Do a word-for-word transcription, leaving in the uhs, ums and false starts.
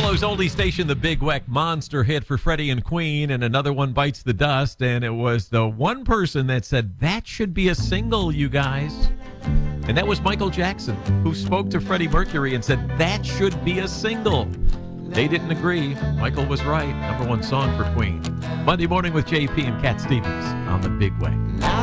Buffalo's oldie station, the Big Weck monster hit for Freddie and Queen, and another one bites the dust, and it was the one person that said, that should be a single, you guys. And that was Michael Jackson, who spoke to Freddie Mercury and said, that should be a single. They didn't agree. Michael was right. Number one song for Queen. Monday Morning with J P and Cat Stevens on the Big Weck.